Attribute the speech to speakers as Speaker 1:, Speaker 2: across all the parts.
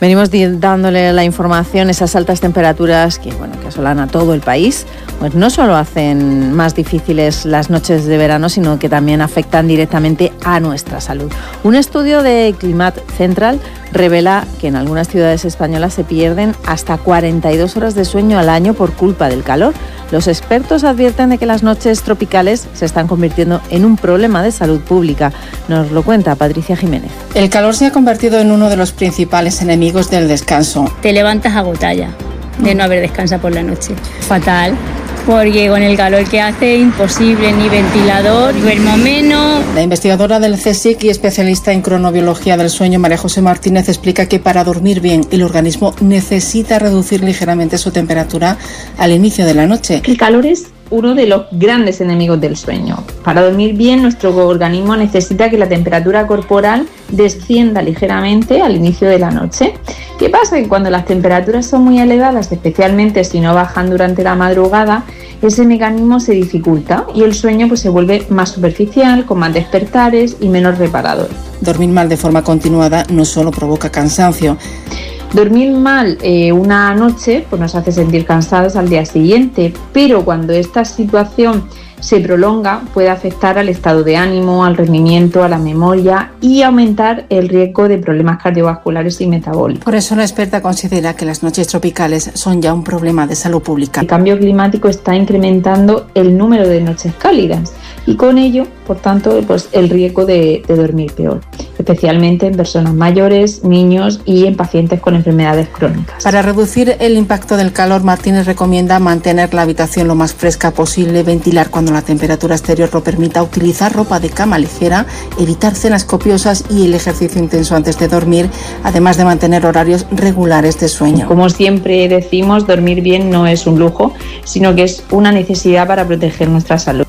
Speaker 1: Venimos dándole la información, esas altas temperaturas que asolan a todo el país, pues no solo hacen más difíciles las noches de verano, sino que también afectan directamente a nuestra salud. Un estudio de Climat Central revela que en algunas ciudades españolas se pierden hasta 42 horas de sueño al año por culpa del calor. Los expertos advierten de que las noches tropicales se están convirtiendo en un problema de salud pública. Nos lo cuenta Patricia Jiménez.
Speaker 2: El calor se ha convertido en uno de los principales enemigos del descanso.
Speaker 3: Te levantas agotada de no haber descansado por la noche. Fatal. Porque con el calor que hace, imposible, ni ventilador, duermo menos.
Speaker 2: La investigadora del CSIC y especialista en cronobiología del sueño, María José Martínez, explica que para dormir bien el organismo necesita reducir ligeramente su temperatura al inicio de la noche.
Speaker 4: El calor es uno de los grandes enemigos del sueño. Para dormir bien, nuestro organismo necesita que la temperatura corporal descienda ligeramente al inicio de la noche. ¿Qué pasa? Que cuando las temperaturas son muy elevadas, especialmente si no bajan durante la madrugada, ese mecanismo se dificulta y el sueño se vuelve más superficial, con más despertares y menos reparador.
Speaker 2: Dormir mal de forma continuada no solo provoca cansancio.
Speaker 4: Dormir mal una noche nos hace sentir cansados al día siguiente, pero cuando esta situación se prolonga puede afectar al estado de ánimo, al rendimiento, a la memoria y aumentar el riesgo de problemas cardiovasculares y metabólicos.
Speaker 2: Por eso la experta considera que las noches tropicales son ya un problema de salud pública.
Speaker 4: El cambio climático está incrementando el número de noches cálidas y con ello, por tanto, el riesgo de dormir peor, especialmente en personas mayores, niños y en pacientes con enfermedades crónicas.
Speaker 2: Para reducir el impacto del calor, Martínez recomienda mantener la habitación lo más fresca posible, ventilar cuando la temperatura exterior lo permita, utilizar ropa de cama ligera, evitar cenas copiosas y el ejercicio intenso antes de dormir, además de mantener horarios regulares de sueño.
Speaker 4: Como siempre decimos, dormir bien no es un lujo, sino que es una necesidad para proteger nuestra salud.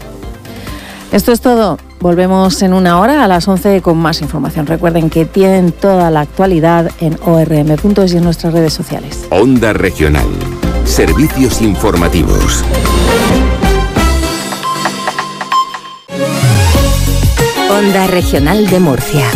Speaker 1: Esto es todo. Volvemos en una hora a las 11 con más información. Recuerden que tienen toda la actualidad en orm.es y en nuestras redes sociales.
Speaker 5: Onda Regional. Servicios informativos.
Speaker 6: Onda Regional de Murcia.